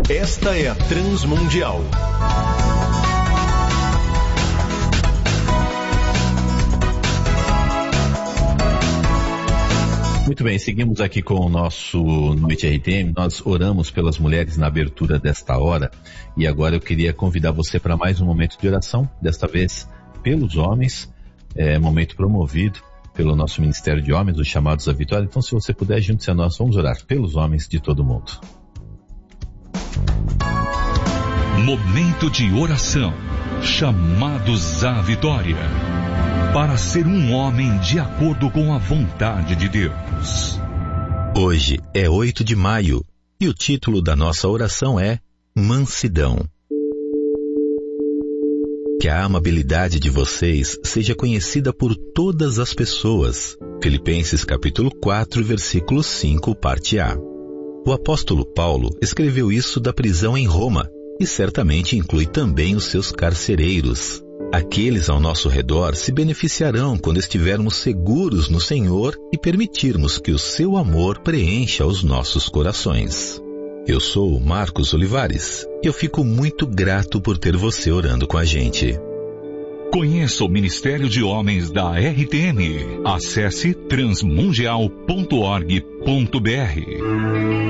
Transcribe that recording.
Esta é a Transmundial. Muito bem, seguimos aqui com o nosso Noite RTM. Nós oramos pelas mulheres na abertura desta hora e agora eu queria convidar você para mais um momento de oração, desta vez pelos homens, momento promovido pelo nosso Ministério de Homens, os chamados à vitória. Então, se você puder, junte-se a nós, vamos orar pelos homens de todo mundo. Momento de oração, chamados à vitória. Para ser um homem de acordo com a vontade de Deus. Hoje é 8 de maio e o título da nossa oração é Mansidão. Que a amabilidade de vocês seja conhecida por todas as pessoas. Filipenses capítulo 4, versículo 5, parte A. O apóstolo Paulo escreveu isso da prisão em Roma e certamente inclui também os seus carcereiros. Aqueles ao nosso redor se beneficiarão quando estivermos seguros no Senhor e permitirmos que o seu amor preencha os nossos corações. Eu sou o Marcos Olivares e eu fico muito grato por ter você orando com a gente. Conheça o Ministério de Homens da RTM. Acesse transmundial.org.br.